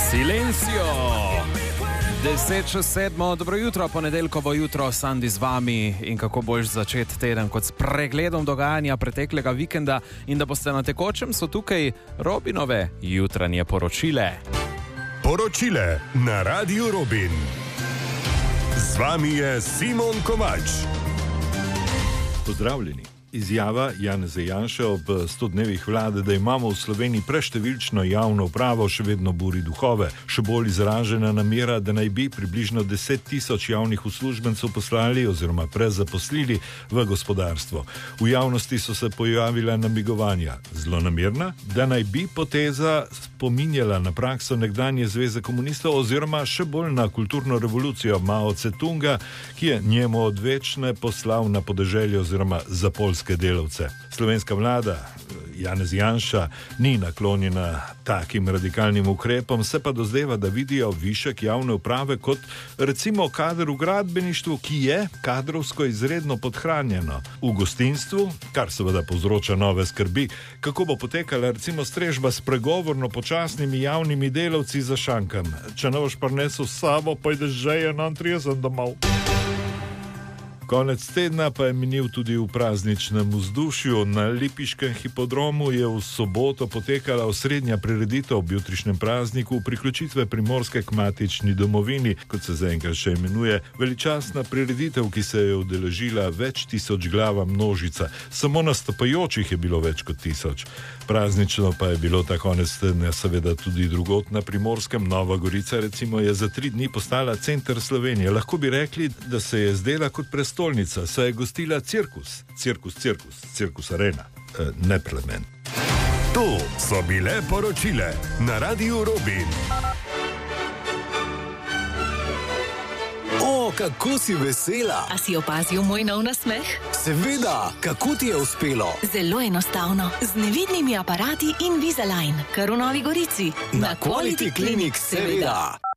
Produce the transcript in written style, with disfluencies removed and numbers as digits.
Silencio! 10:07, dobro jutro, ponedeljkovo jutro, Sandi z vami in kako boš začeti teden kot s pregledom dogajanja preteklega vikenda in da boste na tekočem, so tukaj Robinove jutranje poročile. Poročile na Radiu Robin. Z vami je Simon Kovač. Pozdravljeni. Izjava Janeza Janše ob 100 dnevih vlade, da imamo v Sloveniji preštevilčno javno upravo, še vedno buri duhove. Še bolj izražena namera, da naj bi približno 10 tisoč javnih uslužbencev poslali oziroma prezaposlili v gospodarstvo. V javnosti so se pojavila namigovanja. Zlonamerna, da naj bi poteza spominjala na prakso nekdanje zveze komunistov oziroma še bolj na kulturno revolucijo Mao Tse-tunga, ki je njemu odvečne poslal na podeželje oziroma za polske delavce. Slovenska vlada Janez Janša ni naklonjena takim radikalnim ukrepom, se pa dozdeva, da vidijo višek javne uprave kot recimo kader v gradbeništvu, ki je kadrovsko izredno podhranjeno. V gostinstvu, kar seveda povzroča nove skrbi, kako bo potekala recimo strežba s pregovorno počasnimi javnimi delavci za šankam. Če ne boš prinesel s sabo, pojdeš že 31 domov. Konec tedna pa je minil tudi v prazničnem vzdušju. Na lipiškem hipodromu je v soboto potekala osrednja prireditev ob jutrišnjem prazniku priključitve Primorske k matični domovini, kot se zaenkrat še imenuje, veličastna prireditev, ki se je udeležila več tisoč glava množica. Samo nastopajočih je bilo več kot 1000. Praznično pa je bilo ta konec tedna seveda tudi drugod na Primorskem. Nova Gorica recimo je za 3 dni postala center Slovenije. Lahko bi rekli, da se je zdela kot prestolnica, saj je gostila cirkus arena, ne parlament. To so bile poročile na Radiu Robin. O, kako si vesela! A si opazil moj nov nasmeh? Seveda, kako ti je uspelo? Zelo enostavno, z nevidnimi aparati Invisalign, kar v Novi Gorici. Na Quality Clinic, seveda.